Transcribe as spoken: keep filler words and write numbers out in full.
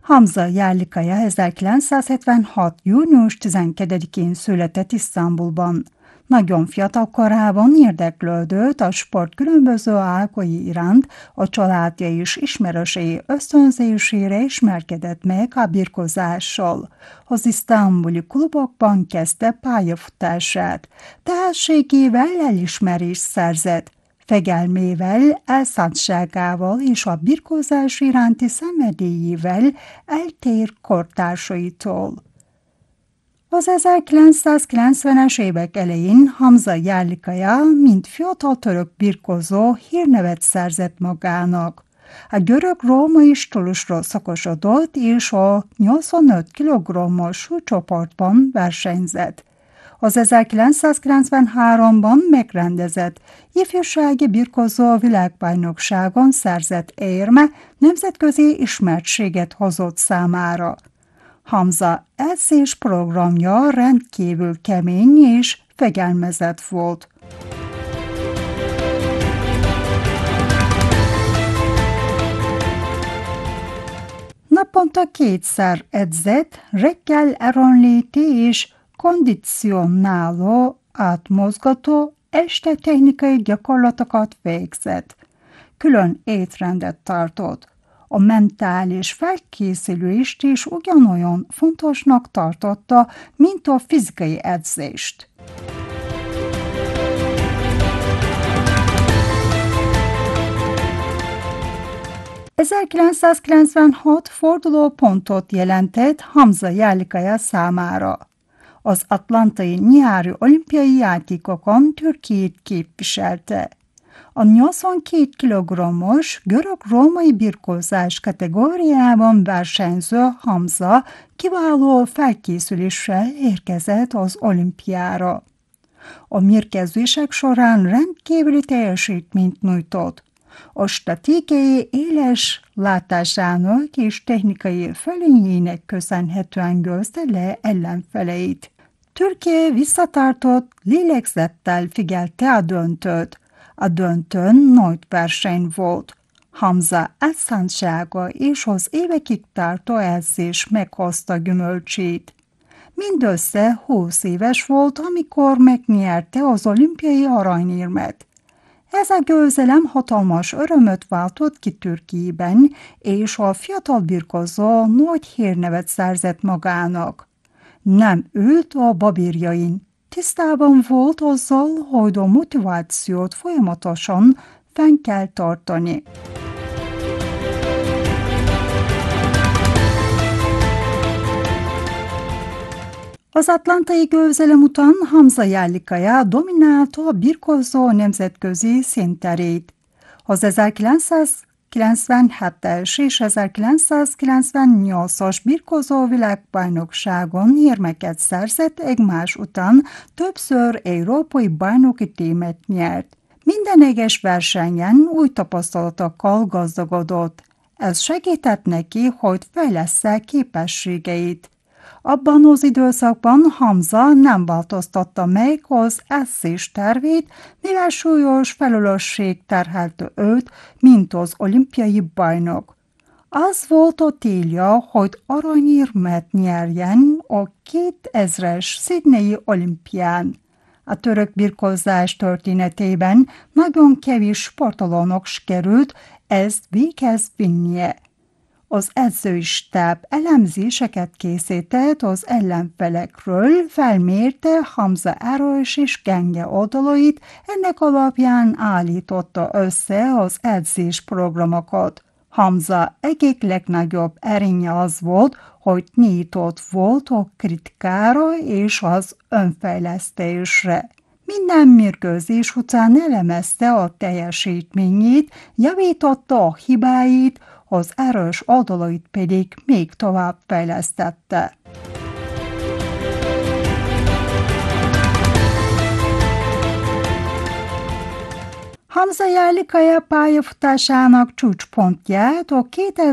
Hamza Yerlikaya ezerkilencszázhetvenhat. június tizenkettedikén született Isztambulban. Nagyon fiatal korában érdeklődött a sport különböző ágai iránt, a családja és ismerősei ösztönzésére ismerkedett meg a birkózással. Az isztambuli klubokban kezdte pályafutását. Tehetségével elismerést szerzett. Fegyelmével, elszántságával és a birkózás iránti szenvedélyével eltér kortársaitól. Az ezerkilencszázkilencvenes évek elején Hamza Yerlikaya, mint fiatal török birkózó hírnevet szerzett magának. A görög-római stílusról szakosodott, és a nyolcvanöt kilogrammos súlycsoportban versenyzett. Az ezerkilencszázkilencvenháromban megrendezett ifjúsági birkózó világbajnokságon szerzett érme nemzetközi ismertséget hozott számára. Hamza edzés programja rendkívül kemény és fegyelmezett volt. Naponta kétszer edzett, reggel erőnléti és kondicionáló, átmozgató, este technikai gyakorlatokat végzett. Külön étrendet tartott. A mentális felkészülést is ugyanolyan fontosnak tartotta, mint a fizikai edzést. ezerkilencszázkilencvenhat fordulópontot jelentett Hamza Yerlikaya számára. Az atlantai nyári olimpiai játékokon Türkiét képviselte. A nyolcvankét kilogrammos görög-római birkózás kategóriában versenyző Hamza kiváló felkészüléssel érkezett az olimpiára. A mérkőzések során rendkívüli teljesítményt nyújtott. A stratégiai éles látásának és technikai fölényének köszönhetően győzte le ellenfeleit. Türkiye visszatartott lélegzettel figyelte a döntőt. A döntőn nagy verseny volt. Hamza elszántsága és az évekig tartó edzés meghozta gyümölcsét. Mindössze húsz éves volt, amikor megnyerte az olimpiai aranyérmet. Ez a győzelem hatalmas örömöt váltott ki Türkiében, és a fiatal birkózó nagy hírnevet szerzett magának. Nem ült a babérjain. Tisztában volt azzal, hogy a motivációt folyamatosan fenn kell tartani. Az atlantai győzelem után Hamza Yerlikaya dominálta a birkózó nemzetközi színterét. Az ezerkilencszázkilencvenhetes és ezerkilencszázkilencvennyolcas birkózó világbajnokságon érmeket szerzett, egymás után többször európai bajnoki címet nyert. Minden egyes versenyen új tapasztalatokkal gazdagodott. Ez segített neki, hogy fejlessze képességeit. Abban az időszakban Hamza nem változtatta meg az edzés tervét, mivel súlyos felelősség terhelte őt, mint az olimpiai bajnok. Az volt a célja, hogy aranyérmet nyerjen a kétezres Sydneyi olimpián. A török birkózás történetében nagyon kevés sportolónak sikerült ezt véghez vinnie. Az edzői stáb elemzéseket készített az ellenfelekről, felmérte Hamza erős és gyenge oldalait, ennek alapján állította össze az edzésprogramokat. Hamza egyik legnagyobb erénye az volt, hogy nyitott volt a kritikára és az önfejlesztésre. Minden mérkőzés után elemezte a teljesítményét, javította a hibáit, az erős oldalait pedig még tovább fejlesztette. Hamza Yerlikaya pályafutásának csúcspontját a